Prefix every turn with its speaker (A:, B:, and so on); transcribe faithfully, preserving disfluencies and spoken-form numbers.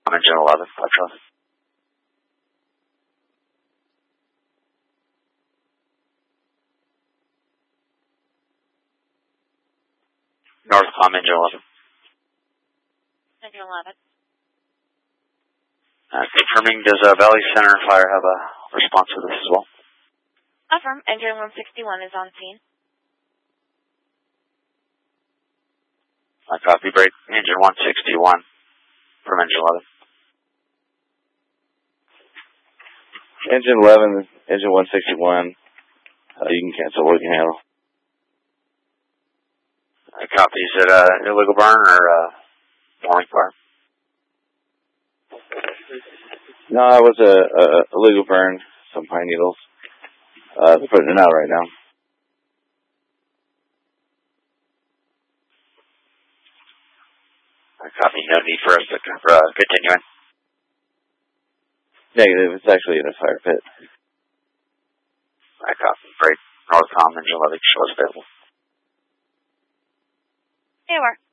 A: Engine eleven, Foxtrot. Northcom Engine eleven.
B: Engine eleven.
A: Uh, confirming, does uh, Valley Center Fire have a response to this as well?
B: Affirm, Engine one sixty-one is on scene.
A: I copy, break. Engine one sixty-one from Engine eleven.
C: Engine eleven, Engine one sixty-one, uh, you can cancel what you can handle.
A: I copy, is it uh, illegal burn or uh, warming fire?
C: No, it was a, a, a illegal burn, some pine needles. Uh, they're putting it out right now.
A: I copy, no need for us to uh, continue in.
C: Negative, it's actually in a fire pit.
A: I copy, break. Northcom Engine eleven, show us available.
B: Here we are.